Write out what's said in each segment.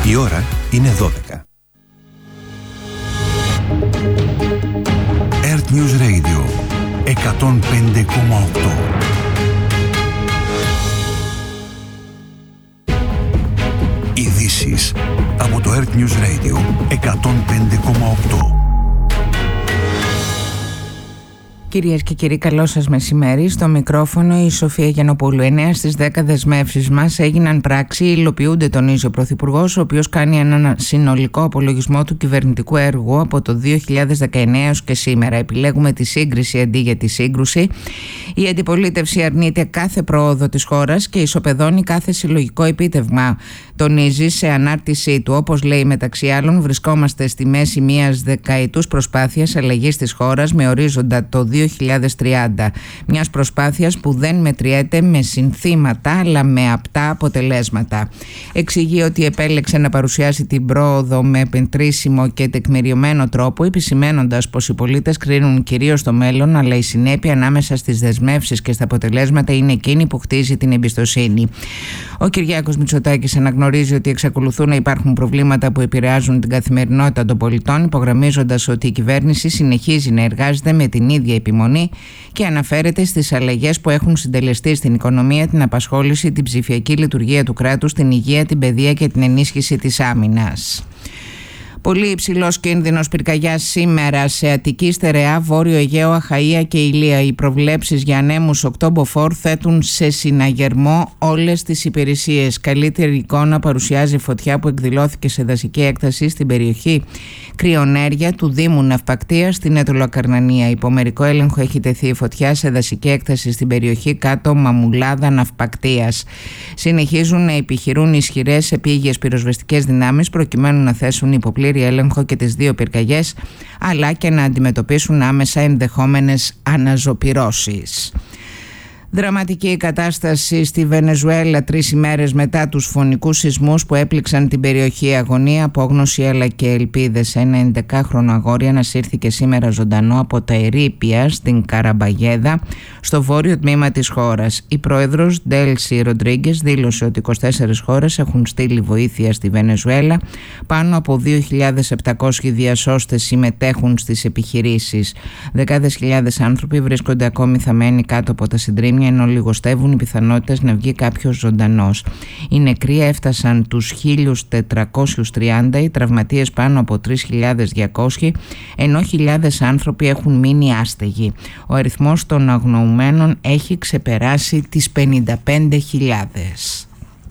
Η ώρα είναι 12. Earth News Radio 105,8. Ειδήσεις από το Earth News Radio 105,8. Κυρίες και κύριοι, καλό σας μεσημέρι. Στο μικρόφωνο η Σοφία Γιαννοπούλου. 9 στις 10 δεσμεύσεις μας έγιναν πράξη, υλοποιούνται, τονίζει ο Πρωθυπουργός, ο οποίος κάνει έναν συνολικό απολογισμό του κυβερνητικού έργου από το 2019 έως και σήμερα. Επιλέγουμε τη σύγκριση αντί για τη σύγκρουση. Η αντιπολίτευση αρνείται κάθε πρόοδο της χώρας και ισοπεδώνει κάθε συλλογικό επίτευγμα. Τονίζει σε ανάρτησή του, όπως λέει μεταξύ άλλων, βρισκόμαστε στη μέση μιας δεκαετούς προσπάθειας αλλαγής της χώρας με ορίζοντα το 2030. Μιας προσπάθειας που δεν μετριέται με συνθήματα αλλά με απτά αποτελέσματα. Εξηγεί ότι επέλεξε να παρουσιάσει την πρόοδο με επεντρήσιμο και τεκμηριωμένο τρόπο, επισημαίνοντας πως οι πολίτες κρίνουν κυρίως το μέλλον, αλλά η συνέπεια ανάμεσα στις δεσμεύσεις και στα αποτελέσματα είναι εκείνη που χτίζει την εμπιστοσύνη. Ο Κυριάκος Μητσοτάκης αναγνωρίζει ότι εξακολουθούν να υπάρχουν προβλήματα που επηρεάζουν την καθημερινότητα των πολιτών, υπογραμμίζοντας ότι η κυβέρνηση συνεχίζει να εργάζεται με την ίδια επιμονή και αναφέρεται στις αλλαγές που έχουν συντελεστεί στην οικονομία, την απασχόληση, την ψηφιακή λειτουργία του κράτους, την υγεία, την παιδεία και την ενίσχυση της άμυνας. Πολύ υψηλός κίνδυνος πυρκαγιάς σήμερα σε Αττική, Στερεά, Βόρειο Αιγαίο, Αχαΐα και Ηλία. Οι προβλέψεις για ανέμους οκτώμποφορ θέτουν σε συναγερμό όλες τις υπηρεσίες. Καλύτερη εικόνα παρουσιάζει φωτιά που εκδηλώθηκε σε δασική έκταση στην περιοχή Κρυονέρια του Δήμου Ναυπακτίας στην Αιτωλοακαρνανία. Υπό μερικό έλεγχο έχει τεθεί η φωτιά σε δασική έκταση στην περιοχή κάτω Μαμουλάδα Ναυπακτίας. Συνεχίζουν να επιχειρούν ισχυρές επίγειες πυροσβεστικές δυνάμεις προκειμένου να θέσουν υποπλήρη έλεγχο και τις δύο πυρκαγιές, αλλά και να αντιμετωπίσουν άμεσα ενδεχόμενες αναζωπυρώσεις. Δραματική κατάσταση στη Βενεζουέλα 3 ημέρες μετά τους φωνικούς σεισμούς που έπληξαν την περιοχή. Αγωνία, απόγνωση αλλά και ελπίδες. Ένα 11χρονο αγόρι ανασύρθηκε σήμερα ζωντανό από τα ερείπια στην Καραμπαγέδα, στο βόρειο τμήμα της χώρας. Η πρόεδρος Ντέλσι Ροντρίγκες δήλωσε ότι 24 χώρες έχουν στείλει βοήθεια στη Βενεζουέλα. Πάνω από 2.700 διασώστες συμμετέχουν στις επιχειρήσεις. Δεκάδες χιλιάδες άνθρωποι βρίσκονται ακόμη θαμμένοι κάτω από τα συντρίμμια, ενώ λιγοστεύουν οι πιθανότητες να βγει κάποιος ζωντανός. Οι νεκροί έφτασαν τους 1.430, οι τραυματίες πάνω από 3.200, ενώ χιλιάδες άνθρωποι έχουν μείνει άστεγοι. Ο αριθμός των αγνοουμένων έχει ξεπεράσει τις 55.000.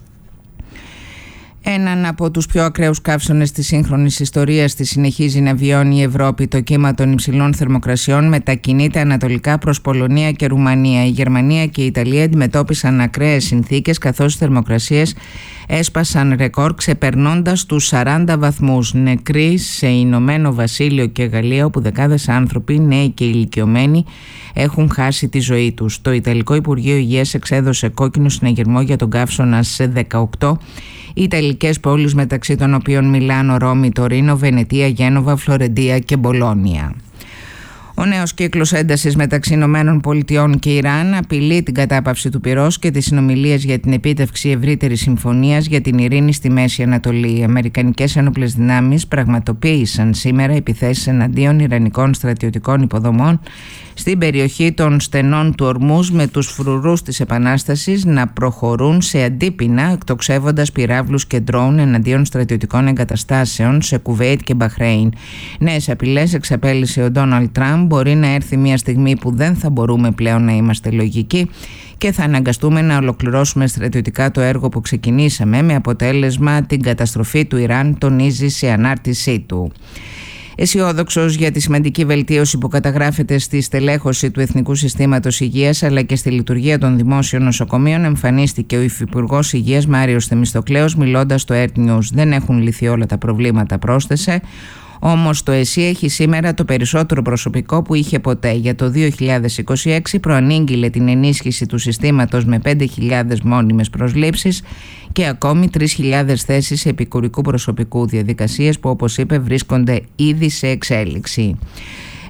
Έναν από τους πιο ακραίους καύσονες της σύγχρονης ιστορίας τη συνεχίζει να βιώνει η Ευρώπη. Το κύμα των υψηλών θερμοκρασιών μετακινείται ανατολικά προς Πολωνία και Ρουμανία. Η Γερμανία και η Ιταλία αντιμετώπισαν ακραίες συνθήκες, καθώς οι θερμοκρασίες έσπασαν ρεκόρ ξεπερνώντας τους 40 βαθμούς. Νεκροί σε Ηνωμένο Βασίλειο και Γαλλία, όπου δεκάδες άνθρωποι, νέοι και ηλικιωμένοι, έχουν χάσει τη ζωή τους. Το Ιταλικό Υπουργείο Υγείας εξέδωσε κόκκινο συναγερμό για τον καύσωνα σε 18 Ιταλικές πόλεις, μεταξύ των οποίων Μιλάνο, Ρώμη, Τωρίνο, Βενετία, Γένοβα, Φλωρεντία και Μπολόνια. Ο νέος κύκλος έντασης μεταξύ ΗΠΑ και Ιράν απειλεί την κατάπαυση του πυρός και τις συνομιλίες για την επίτευξη ευρύτερης συμφωνίας για την ειρήνη στη Μέση Ανατολή. Οι αμερικανικές ένοπλες δυνάμεις πραγματοποίησαν σήμερα επιθέσεις εναντίον ιρανικών στρατιωτικών υποδομών στην περιοχή των στενών του Ορμούζ, με τους φρουρούς της Επανάστασης να προχωρούν σε αντίπεινα, εκτοξεύοντας πυράβλους και ντρόουν εναντίον στρατιωτικών εγκαταστάσεων σε Κουβέιτ και Μπαχρέιν. Νέες απειλές εξαπέλυσε ο Ντόναλντ Τραμπ. Μπορεί να έρθει μια στιγμή που δεν θα μπορούμε πλέον να είμαστε λογικοί και θα αναγκαστούμε να ολοκληρώσουμε στρατιωτικά το έργο που ξεκινήσαμε, με αποτέλεσμα την καταστροφή του Ιράν, τονίζει σε ανάρτησή του. Αισιόδοξος για τη σημαντική βελτίωση που καταγράφεται στη στελέχωση του Εθνικού Συστήματος Υγείας αλλά και στη λειτουργία των δημόσιων νοσοκομείων, εμφανίστηκε ο Υφυπουργός Υγείας Μάριος Θεμιστοκλέος, μιλώντας στο Earth News. Δεν έχουν λυθεί όλα τα προβλήματα, πρόσθεσε. Όμως το ΕΣΥ έχει σήμερα το περισσότερο προσωπικό που είχε ποτέ. Για το 2026 προανήγγειλε την ενίσχυση του συστήματος με 5.000 μόνιμες προσλήψεις και ακόμη 3.000 θέσεις επικουρικού προσωπικού, διαδικασίες που, όπως είπε, βρίσκονται ήδη σε εξέλιξη.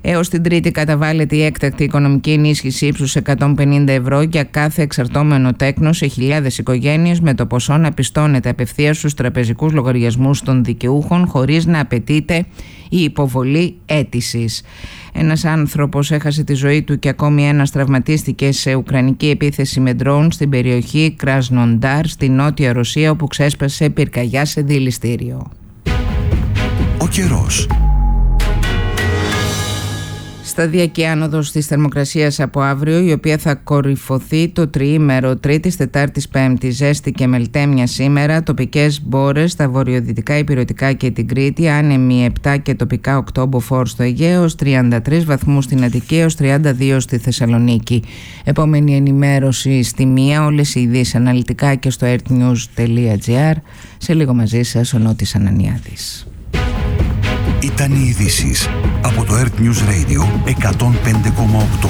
Έως την Τρίτη καταβάλλεται η έκτακτη οικονομική ενίσχυση ύψους 150 ευρώ για κάθε εξαρτώμενο τέκνο σε χιλιάδες οικογένειες, με το ποσό να πιστώνεται απευθείας στους τραπεζικούς λογαριασμούς των δικαιούχων χωρίς να απαιτείται η υποβολή αίτησης. Ένας άνθρωπος έχασε τη ζωή του και ακόμη ένας τραυματίστηκε σε ουκρανική επίθεση με ντρόουν στην περιοχή Κρασνοντάρ στη Νότια Ρωσία, όπου ξέσπασε πυρκαγιά σε δηληστήριο. Ο καιρός. Σταδιακή άνοδος της θερμοκρασίας από αύριο, η οποία θα κορυφωθεί το τριήμερο Τρίτης, Τετάρτης, Πέμπτης. Ζέστη και μελτέμια σήμερα, τοπικές μπόρες στα βορειοδυτικά Ηπειρωτικά και την Κρήτη, άνεμοι 7 και τοπικά 8 μποφόρ στο Αιγαίο, 33 βαθμούς στην Αττική έως 32 στη Θεσσαλονίκη. Επόμενη ενημέρωση στη 1, όλες οι ειδήσεις αναλυτικά και στο earthnews.gr. Σε λίγο μαζί σας ο Νότης Ανανιάδης. Ήταν οι ειδήσεις από το Earth News Radio 105,8.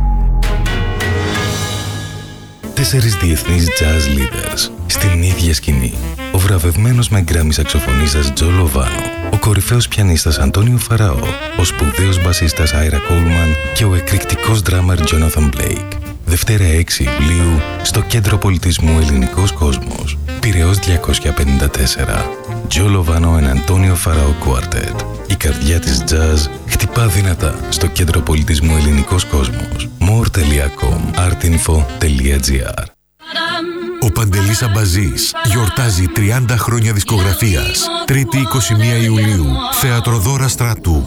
4 διεθνείς jazz leaders στην ίδια σκηνή. Ο βραβευμένος με γκράμι σαξοφωνίστας Τζο Λοβάνο, ο κορυφαίος πιανίστας Αντώνιο Φαραώ, ο σπουδαίος μπασίστας Άιρα Κόλμαν και ο εκρηκτικός ντράμερ Τζόναθαν Μπλέικ. Δευτέρα 6 Ιουλίου στο Κέντρο Πολιτισμού Ελληνικός Κόσμος, Πειραιώς 254. Τζο Λοβάνο and Αντώνιο Φαραώ Quartet. Η καρδιά της jazz χτυπά δυνατά στο Κέντρο Πολιτισμού Ελληνικός Κόσμος. more.com artinfo.gr. Ο Παντελής Αμπαζής γιορτάζει 30 χρόνια δισκογραφίας. Τρίτη 21 Ιουλίου, Θέατρο Δώρα Στράτου.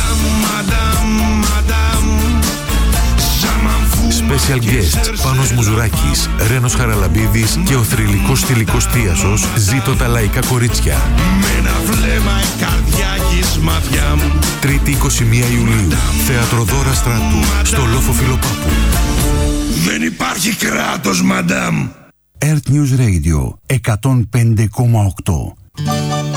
Special guests Πάνος Μουζουράκης, Ρένος Χαραλαμπίδης και ο θρυλικός στυλικός Τίασος. Ζήτω τα λαϊκά κορίτσια. Με ένα βλέμμα η καρδιά γυσμαθιά μου. Τρίτη 21 Ιουλίου, Θέατρο Δώρα Στράτου, στο Λόφο Φιλοπάπου. Δεν υπάρχει κράτος, μαντάμ. Earth News Radio 105,8.